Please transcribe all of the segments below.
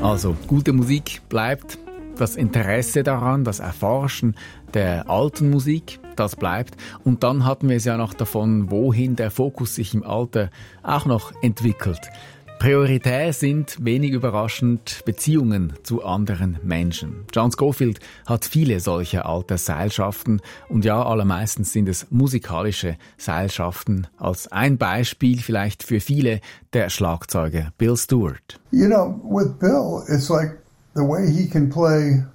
Also, gute Musik bleibt, das Interesse daran, das Erforschen der alten Musik, das bleibt. Und dann hatten wir es ja noch davon, wohin der Fokus sich im Alter auch noch entwickelt. Prioritär sind, wenig überraschend, Beziehungen zu anderen Menschen. John Scofield hat viele solche Altersseilschaften und ja, allermeistens sind es musikalische Seilschaften. Als ein Beispiel vielleicht für viele der Schlagzeuger Bill Stewart. You know, with Bill, it's like the way he can play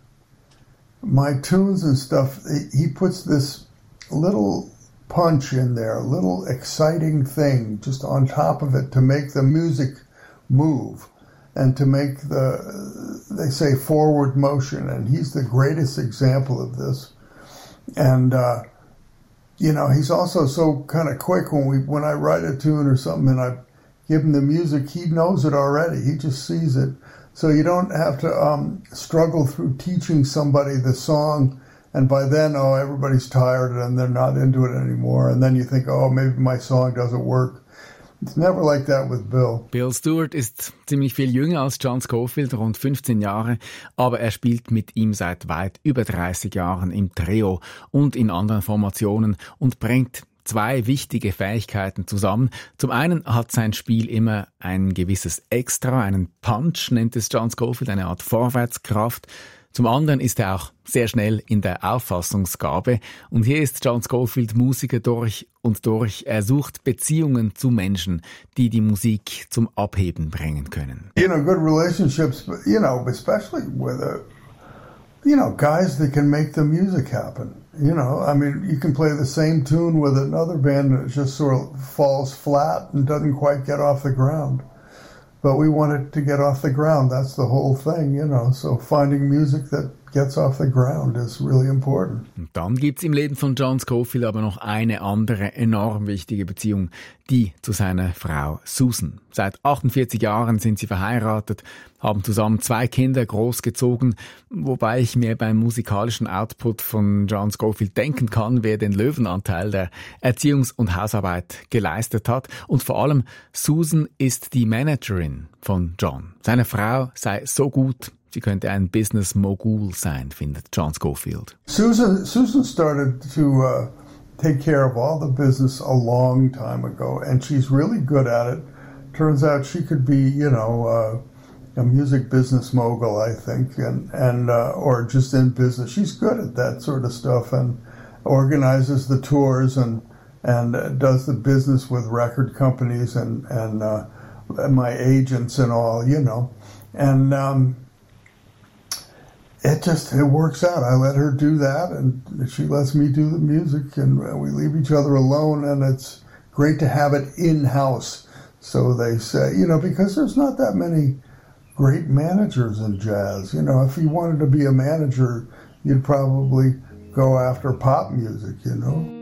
my tunes and stuff, he puts this little punch in there, a little exciting thing just on top of it to make the music move and to make they say forward motion, and he's the greatest example of this. And you know, he's also so kind of quick when I write a tune or something and I give him the music, he knows it already, he just sees it. So you don't have to struggle through teaching somebody the song, and by then, everybody's tired and they're not into it anymore, and then you think, maybe my song doesn't work. It's never like that with Bill. Bill Stewart ist ziemlich viel jünger als John Scofield, rund 15 Jahre, aber er spielt mit ihm seit weit über 30 Jahren im Trio und in anderen Formationen und bringt zwei wichtige Fähigkeiten zusammen. Zum einen hat sein Spiel immer ein gewisses Extra, einen Punch, nennt es John Scofield, eine Art Vorwärtskraft. Zum anderen ist er auch sehr schnell in der Auffassungsgabe. Und hier ist John Scofield Musiker durch und durch. Er sucht Beziehungen zu Menschen, die die Musik zum Abheben bringen können. You know, good relationships, you know, especially with guys that can make the music happen. You know, I mean, you can play the same tune with another band and it just sort of falls flat and doesn't quite get off the ground. But we want it to get off the ground. That's the whole thing, you know. So finding music that gets off the ground is really important. Und dann gibt's im Leben von John Scofield aber noch eine andere enorm wichtige Beziehung, die zu seiner Frau Susan. Seit 48 Jahren sind sie verheiratet, haben zusammen 2 Kinder großgezogen, wobei ich mir beim musikalischen Output von John Scofield denken kann, wer den Löwenanteil der Erziehungs- und Hausarbeit geleistet hat. Und vor allem Susan ist die Managerin von John. Seine Frau sei so gut, sie könnte ein Business-Mogul sein, findet John Scofield. Susan started to take care of all the business a long time ago, and she's really good at it. Turns out she could be, you know, a music business mogul, I think, and or just in business. She's good at that sort of stuff and organizes the tours and does the business with record companies and my agents and all, you know. And it works out. I let her do that, and she lets me do the music, and we leave each other alone, and it's great to have it in-house. So they say, you know, because there's not that many great managers in jazz. You know, if you wanted to be a manager, you'd probably go after pop music, you know.